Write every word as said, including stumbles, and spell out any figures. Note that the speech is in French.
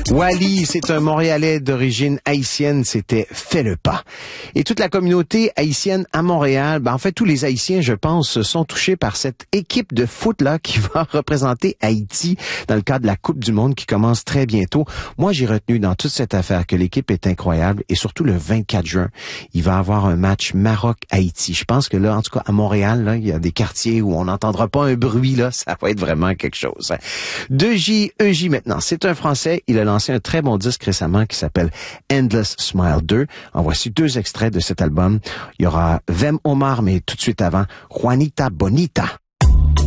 Wally, c'est un Montréalais d'origine haïtienne, c'était Fais le pas. Et toute la communauté haïtienne à Montréal, ben en fait tous les Haïtiens, je pense, sont touchés par cette équipe de foot-là qui va représenter Haïti dans le cadre de la Coupe du Monde qui commence très bientôt. Moi, j'ai retenu dans toute cette affaire que l'équipe est incroyable et surtout le vingt-quatre juin, il va avoir un match Maroc-Haïti. Je pense que là, en tout cas à Montréal, là, il y a des quartiers où on n'entendra pas un bruit, là, ça va être vraiment quelque chose. deux J, E J maintenant, c'est un Français, il a lancé un très bon disque récemment qui s'appelle Endless Smile deux. En voici deux extraits de cet album. Il y aura Vem Omar, mais tout de suite avant, Juanita Bonita.